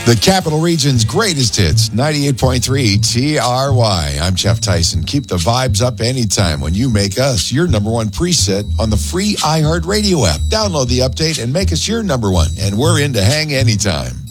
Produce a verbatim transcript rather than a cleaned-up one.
The Capital Region's greatest hits, ninety-eight point three T R Y. I'm Jeff Tyson. Keep the vibes up anytime when you make us your number one preset on the free iHeartRadio app. Download the update and make us your number one, and we're in to hang anytime.